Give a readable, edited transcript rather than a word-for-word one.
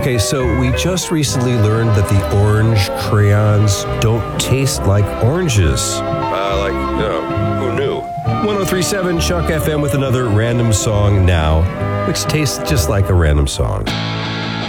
Okay, so we just recently learned that the orange crayons don't taste like oranges. Who knew? 103.7 Chuck FM with another random song now, which tastes just like a random song.